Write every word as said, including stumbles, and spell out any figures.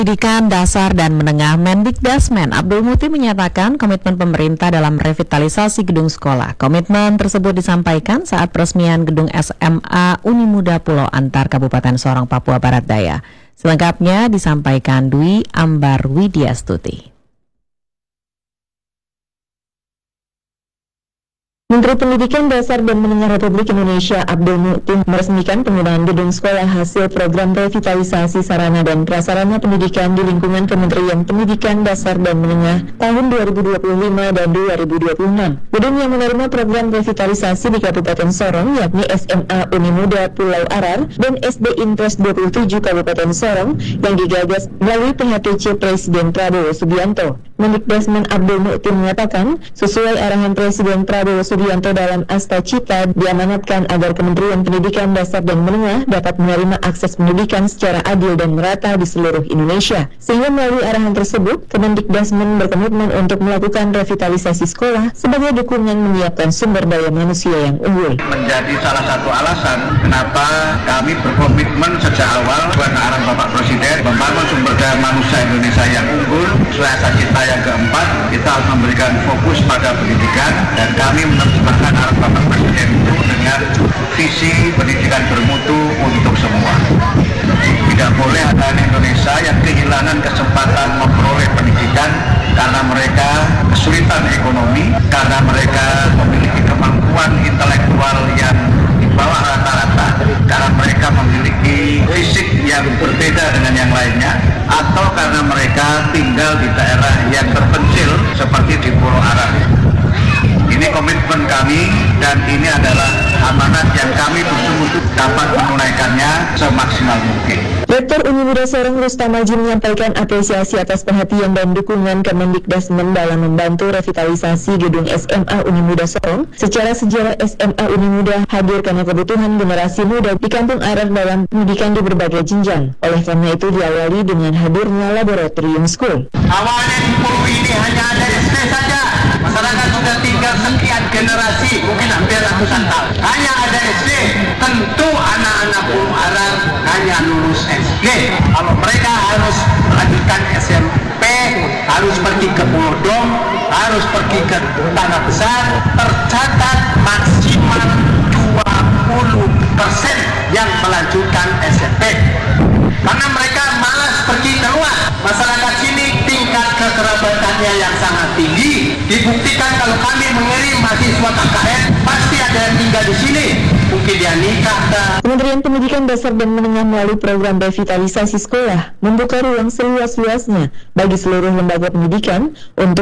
Pendidikan Dasar dan Menengah Mendikdasmen Abdul Muti menyatakan komitmen pemerintah dalam revitalisasi gedung sekolah. Komitmen tersebut disampaikan saat peresmian gedung S M A Unimuda Pulau Antar Kabupaten Sorong, Papua Barat Daya. Selengkapnya disampaikan Dwi Ambar Widyastuti. Menteri Pendidikan Dasar dan Menengah Republik Indonesia Abdul Muti meresmikan penggunaan gedung sekolah hasil program revitalisasi sarana dan prasarana pendidikan di lingkungan Kementerian Pendidikan Dasar dan Menengah tahun dua ribu dua puluh lima dan dua ribu dua puluh enam. Gedung yang menerima program revitalisasi di Kabupaten Sorong yakni S M A Unimuda Pulau Arar dan S D Impres dua puluh tujuh Kabupaten Sorong yang digagas melalui P H T C Presiden Prabowo Subianto. Mendikdasmen Abdul Muti mengatakan, sesuai arahan Presiden Prabowo Subianto dalam Asta Cita, diamanatkan agar Kementerian Pendidikan Dasar dan Menengah dapat menerima akses pendidikan secara adil dan merata di seluruh Indonesia. Sehingga melalui arahan tersebut, Kemendikdasmen berkomitmen untuk melakukan revitalisasi sekolah sebagai dukungan menyiapkan sumber daya manusia yang unggul. Menjadi salah satu alasan kenapa kami berkomitmen sejak awal buat arahan Bapak Presiden membangun sumber daya manusia Indonesia yang unggul. Sesuai Asta Cita yang keempat, kita harus memberikan fokus pada pendidikan dan kami menerjemahkan arahan Bapak Presiden itu dengan visi pendidikan bermutu untuk semua. Tidak boleh ada di Indonesia yang kehilangan kesempatan memperoleh pendidikan karena mereka kesulitan ekonomi, karena mereka memiliki kemampuan intelektual yang di bawah rata-rata, karena mereka memiliki fisik yang berbeda dengan yang lainnya, atau karena mereka tinggal di daerah yang terpencil seperti di Pulau Arar. Ini komitmen kami dan ini adalah amanat yang kami bersungguh-sungguh dapat menunaikannya semaksimal mungkin. Rektor Unimuda Sorong Rustam Aji menyampaikan apresiasi atas perhatian dan dukungan Kemendikdasmen dalam membantu revitalisasi gedung S M A Unimuda Sorong. Secara sejarah S M A Unimuda hadir karena kebutuhan generasi muda di Kampung Arar dalam pendidikan di berbagai jenjang. Oleh karena itu diawali dengan hadirnya laboratorium school. Awalnya di pulau ini hanya ada S D saja. Masyarakat sudah tinggal sekian generasi, mungkin hampir ratusan tahun. Hanya ada S D. Tentu anak-anak Pulau Arar hanya lulus S D. Kalau mereka harus melanjutkan S M P, harus pergi ke Pulau Dom, harus pergi ke Tanah Besar, tercatat maksimal dua puluh persen yang melanjutkan S M P. Karena mereka malas pergi keluar. Masyarakat sini tingkat kekerabatannya yang sangat tinggi. Dibuktikan kalau kami mengirim mahasiswa K K N, pasti ada yang tinggal di sini. Mungkin dia nikah. Kementerian Pendidikan Dasar dan Menengah melalui program revitalisasi sekolah membuka ruang seluas-luasnya bagi seluruh lembaga pendidikan untuk